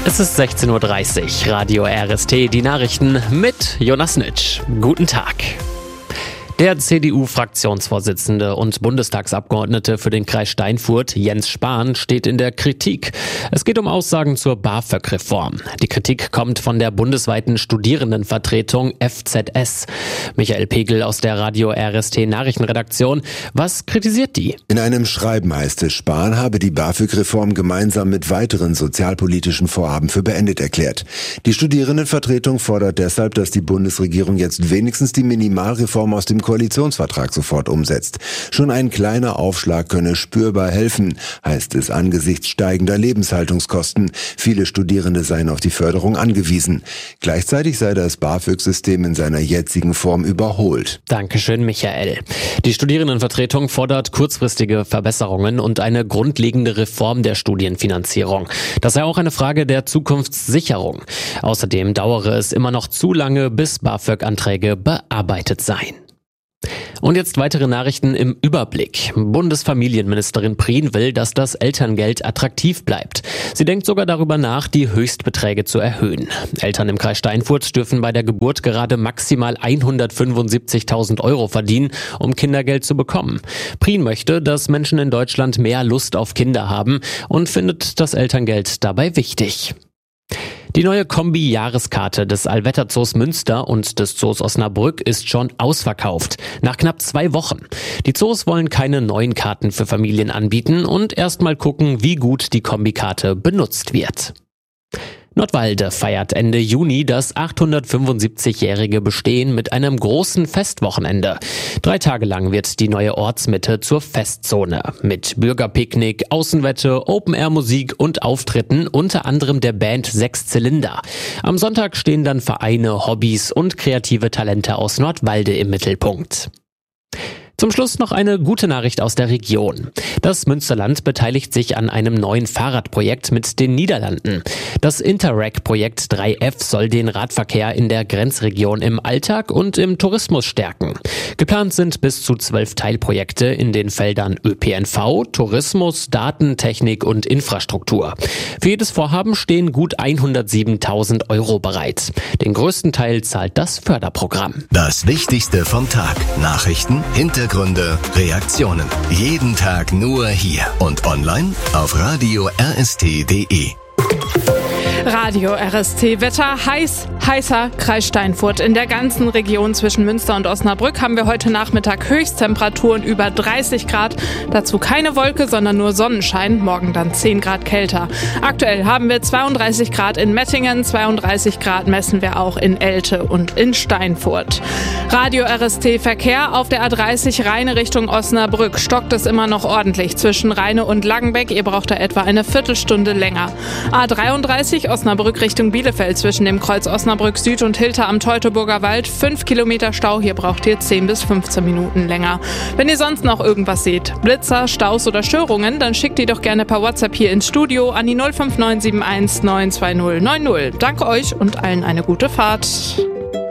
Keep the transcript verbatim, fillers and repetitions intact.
Es ist sechzehn Uhr dreißig, Radio R S T, die Nachrichten mit Jonas Nitsch. Guten Tag. Der C D U-Fraktionsvorsitzende und Bundestagsabgeordnete für den Kreis Steinfurt, Jens Spahn, steht in der Kritik. Es geht um Aussagen zur BAföG-Reform. Die Kritik kommt von der bundesweiten Studierendenvertretung F Z S. Michael Pegel aus der Radio R S T Nachrichtenredaktion. Was kritisiert die? In einem Schreiben heißt es, Spahn habe die BAföG-Reform gemeinsam mit weiteren sozialpolitischen Vorhaben für beendet erklärt. Die Studierendenvertretung fordert deshalb, dass die Bundesregierung jetzt wenigstens die Minimalreform aus dem Koalitionsvertrag sofort umsetzt. Schon ein kleiner Aufschlag könne spürbar helfen, heißt es angesichts steigender Lebenshaltungskosten. Viele Studierende seien auf die Förderung angewiesen. Gleichzeitig sei das BAföG-System in seiner jetzigen Form überholt. Dankeschön, Michael. Die Studierendenvertretung fordert kurzfristige Verbesserungen und eine grundlegende Reform der Studienfinanzierung. Das sei auch eine Frage der Zukunftssicherung. Außerdem dauere es immer noch zu lange, bis BAföG-Anträge bearbeitet seien. Und jetzt weitere Nachrichten im Überblick. Bundesfamilienministerin Prien will, dass das Elterngeld attraktiv bleibt. Sie denkt sogar darüber nach, die Höchstbeträge zu erhöhen. Eltern im Kreis Steinfurt dürfen bei der Geburt gerade maximal hundertfünfundsiebzigtausend Euro verdienen, um Kindergeld zu bekommen. Prien möchte, dass Menschen in Deutschland mehr Lust auf Kinder haben und findet das Elterngeld dabei wichtig. Die neue Kombi-Jahreskarte des Allwetterzoos Münster und des Zoos Osnabrück ist schon ausverkauft. Nach knapp zwei Wochen. Die Zoos wollen keine neuen Karten für Familien anbieten und erstmal gucken, wie gut die Kombikarte benutzt wird. Nordwalde feiert Ende Juni das achthundertfünfundsiebzigjährige Bestehen mit einem großen Festwochenende. Drei Tage lang wird die neue Ortsmitte zur Festzone. Mit Bürgerpicknick, Außenwette, Open-Air-Musik und Auftritten, unter anderem der Band Sechs Zylinder. Am Sonntag stehen dann Vereine, Hobbys und kreative Talente aus Nordwalde im Mittelpunkt. Zum Schluss noch eine gute Nachricht aus der Region. Das Münsterland beteiligt sich an einem neuen Fahrradprojekt mit den Niederlanden. Das Interreg-Projekt drei F soll den Radverkehr in der Grenzregion im Alltag und im Tourismus stärken. Geplant sind bis zu zwölf Teilprojekte in den Feldern Ö P N V, Tourismus, Daten, Technik und Infrastruktur. Für jedes Vorhaben stehen gut hundertsiebentausend Euro bereit. Den größten Teil zahlt das Förderprogramm. Das Wichtigste vom Tag. Nachrichten, Hintergründe. Hintergründe, Reaktionen. Jeden Tag nur hier und online auf radio r s t punkt d e. Radio R S T Wetter, heiß, heißer Kreis Steinfurt. In der ganzen Region zwischen Münster und Osnabrück haben wir heute Nachmittag Höchsttemperaturen über dreißig Grad. Dazu keine Wolke, sondern nur Sonnenschein. Morgen dann zehn Grad kälter. Aktuell haben wir zweiunddreißig Grad in Mettingen, zweiunddreißig Grad messen wir auch in Elte und in Steinfurt. Radio R S T Verkehr auf der A dreißig Rheine Richtung Osnabrück stockt es immer noch ordentlich zwischen Rheine und Langenbeck. Ihr braucht da etwa eine Viertelstunde länger. A dreiunddreißig Osnabrück Richtung Bielefeld zwischen dem Kreuz Osnabrück Süd und Hilter am Teutoburger Wald. fünf Kilometer Stau, hier braucht ihr zehn bis fünfzehn Minuten länger. Wenn ihr sonst noch irgendwas seht, Blitzer, Staus oder Störungen, dann schickt die doch gerne per WhatsApp hier ins Studio an die null fünf neun sieben eins neun zwei null neun null. Danke euch und allen eine gute Fahrt.